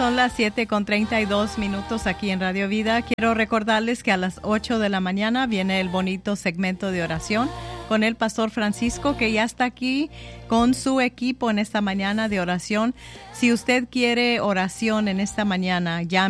son las 7:32 aquí en Radio Vida. Quiero recordarles que a las 8 de la mañana viene el bonito segmento de oración con el Pastor Francisco, que ya está aquí con su equipo en esta mañana de oración. Si usted quiere oración en esta mañana, llame